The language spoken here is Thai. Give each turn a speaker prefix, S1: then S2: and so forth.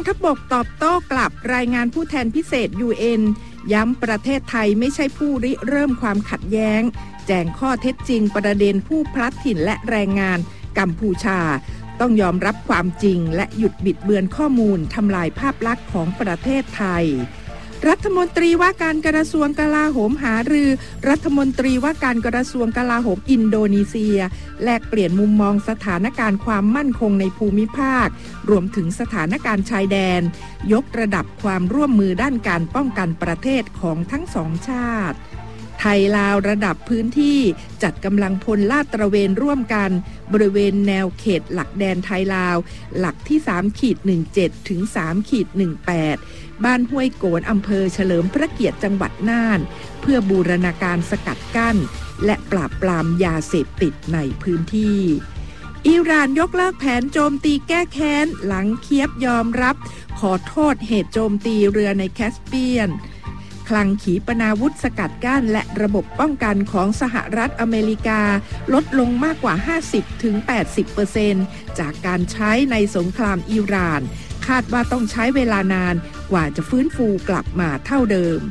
S1: ทัพบกตอบโต้กลับรายงานผู้แทนพิเศษ UN ย้ำประเทศไทยไม่ใช่ผู้ริเริ่มความขัดแย้งแจงข้อเท็จจริงประเด็นผู้พลัดถิ่นและแรงงานกัมพูชาต้องยอมรับความจริงและหยุดบิดเบือนข้อมูลทำลายภาพลักษณ์ของประเทศไทยรัฐมนตรีว่าการกระทรวงกลาโหมหารือรัฐมนตรีว่าการกระทรวงกลาโหมอินโดนีเซียแลกเปลี่ยนมุมมองสถานการณ์ความมั่นคงในภูมิภาครวมถึงสถานการณ์ชายแดนยกระดับความร่วมมือด้านการป้องกันประเทศของทั้งสองชาติไทยลาวระดับพื้นที่จัดกำลังพลลาดตระเวนร่วมกันบริเวณแนวเขตหลักแดนไทยลาวหลักที่ 3-17 ถึง 3-18 บ้านห้วยโกนอำเภอเฉลิมพระเกียรติจังหวัดน่านเพื่อบูรณาการสกัดกั้นและปราบปรามยาเสพติดในพื้นที่อิหร่านยกเลิกแผนโจมตีแก้แค้นหลังเคียฟยอมรับขอโทษเหตุโจมตีเรือในแคสเปียนคลังขีปนาวุธสกัดกั้นและระบบป้องกันของสหรัฐอเมริกาลดลงมากกว่า 50-80% จากการใช้ในสงครามอิหร่านคาดว่าต้องใช้เวลานานกว่าจะฟื้นฟูกลับมาเท่าเดิม